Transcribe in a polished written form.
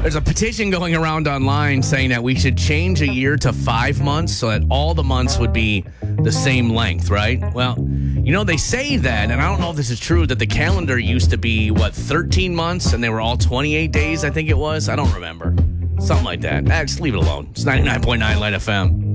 There's a petition going around online saying that we should change a year to 5 months so that all the months would be the same length, right? Well, they say that, and I don't know if this is true, that the calendar used to be, 13 months, and they were all 28 days, I think it was. I don't remember. Something like that. Just leave it alone. It's 99.9 Light FM.